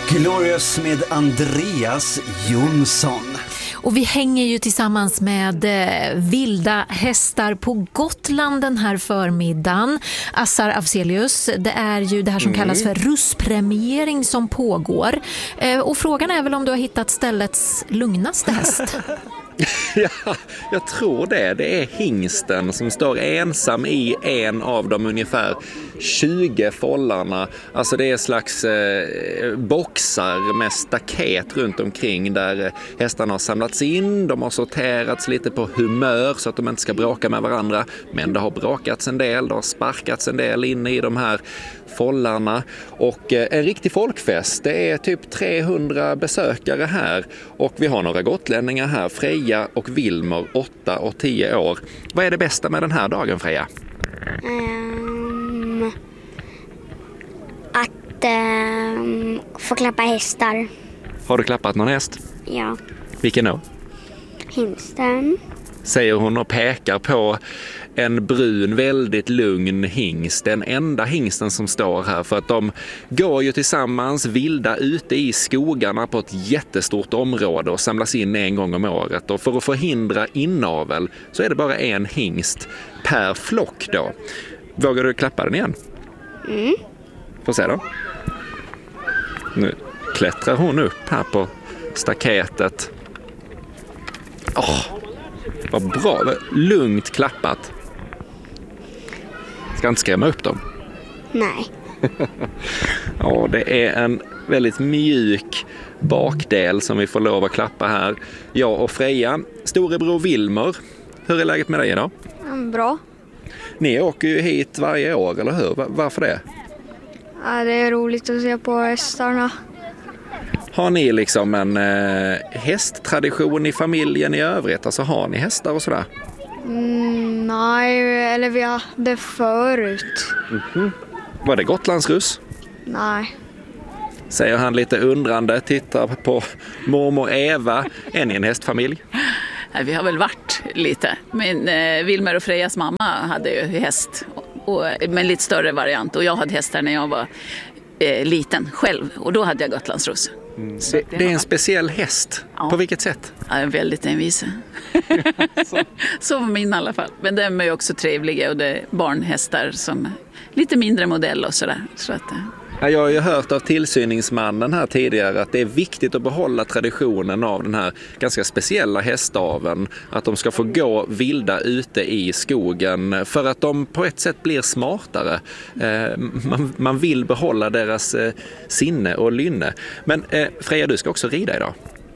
Glorious med Andreas Jonsson. Och vi hänger ju tillsammans med vilda hästar på Gotland den här förmiddagen. Assar Afzelius, det är ju det här som kallas för russpremiering som pågår. Och frågan är väl om du har hittat ställets lugnaste häst? Ja, jag tror det. Det är hingsten som står ensam i en av de ungefär 20 follarna. Alltså det är slags boxar med staket runt omkring där hästarna har samlats in. De har sorterats lite på humör så att de inte ska bråka med varandra. Men det har bråkats en del, det har sparkats en del in i de här follarna. Och en riktig folkfest. Det är typ 300 besökare här. Och vi har några gotlänningar här. Freja och Wilmer, 8 och 10 år. Vad är det bästa med den här dagen, Freja? Att få klappa hästar. Har du klappat någon häst? Ja. Vilken då? Hingsten. Säger hon och pekar på en brun, väldigt lugn hingst. Den enda hingsten som står här, för att de går ju tillsammans vilda ute i skogarna på ett jättestort område och samlas in en gång om året. Och för att förhindra inavel så är det bara en hingst per flock då. Vågar du klappa den igen? Får se då. Nu klättrar hon upp här på staketet. Vad bra, lugnt klappat. Ska inte skrämma upp dem? Nej. Ja, det är en väldigt mjuk bakdel som vi får lov att klappa här. Jag och Freja, storebror Wilmer. Hur är läget med dig idag? Bra. Ni åker ju hit varje år, eller hur? Varför det? Ja, det är roligt att se på hästarna. Har ni liksom en hästtradition i familjen i övrigt? Alltså har ni hästar och sådär? Nej, eller vi hade förut. Var det Gotlandsruss? Nej. Säger han lite undrande, tittar på mormor Eva. Är ni en hästfamilj? Nej, vi har väl varit lite. Men Wilmer och Frejas mamma hade ju häst. Med lite större variant. Och jag hade hästar när jag var liten själv. Och då hade jag Gotlandsruss. Det är en speciell häst. Ja. På vilket sätt? Ja, väldigt envis. Så var min i alla fall. Men de är också trevliga och det är barnhästar som lite mindre modell och sådär. Så att, ja, jag har ju hört av tillsyningsmannen här tidigare att det är viktigt att behålla traditionen av den här ganska speciella hästaveln. Att de ska få gå vilda ute i skogen för att de på ett sätt blir smartare. Man vill behålla deras sinne och lynne. Men Freja, du ska också rida idag?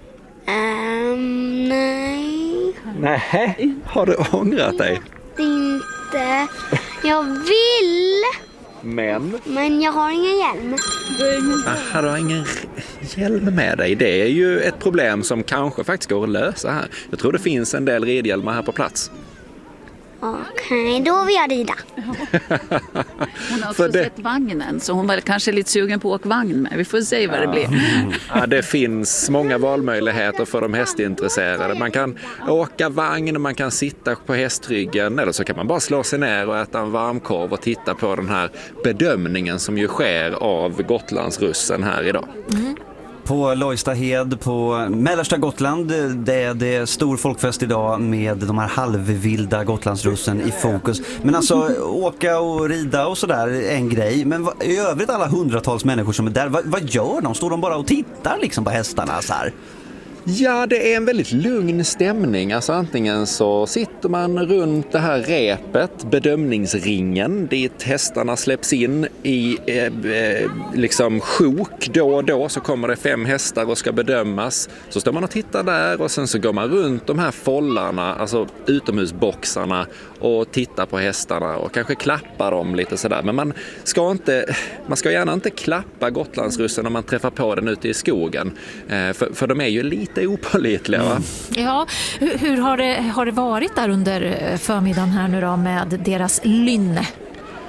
Nej. Nej, har du ångrat dig? Inte. Jag vill. Men jag har ingen hjälm. Aha, du har ingen hjälm med dig. Det är ju ett problem som kanske faktiskt går att lösa här. Jag tror det finns en del ridhjälmar här på plats. Okej, då vill jag rida. Hon har också sett vagnen, så hon var kanske lite sugen på att åka vagn med. Vi får se vad det blir. Ja, det finns många valmöjligheter för de hästintresserade. Man kan åka vagn, man kan sitta på hästryggen, eller så kan man bara slå sig ner och äta en varmkorv och titta på den här bedömningen som ju sker av Gotlandsrussen här idag. På Lojstahed på mellersta Gotland, det är stor folkfest idag med de här halvvilda Gotlandsrussen i fokus. Men alltså åka och rida och sådär är en grej. Men i övrigt alla hundratals människor som är där, vad gör de? Står de bara och tittar liksom på hästarna så här? Ja, det är en väldigt lugn stämning. Alltså antingen så sitter man runt det här repet, bedömningsringen, dit hästarna släpps in i liksom sjok då och då. Så kommer det 5 hästar och ska bedömas. Så står man och tittar där och sen så går man runt de här follarna, alltså utomhusboxarna, och tittar på hästarna och kanske klappar dem lite sådär. Men man ska gärna inte klappa Gotlandsrussen om man träffar på den ute i skogen. För de är ju lite opålitliga, va? Ja, hur har det varit där under förmiddagen här nu då med deras lynne?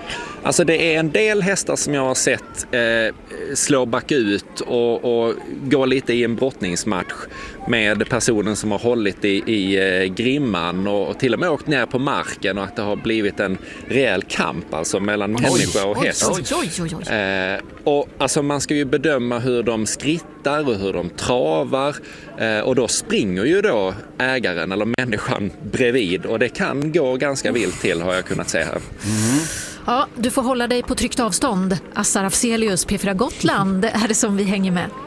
Alltså det är en del hästar som jag har sett slå bakut och gå lite i en brottningsmatch med personen som har hållit i grimman och till och med åkt ner på marken, och att det har blivit en rejäl kamp alltså mellan människa och häst. Och alltså man ska ju bedöma hur de skrittar och hur de travar, och då springer ju då ägaren eller människan bredvid, och det kan gå ganska vilt till, har jag kunnat säga här. Ja, du får hålla dig på tryckt avstånd. Assar Afzelius, P4 Gotland, är det som vi hänger med.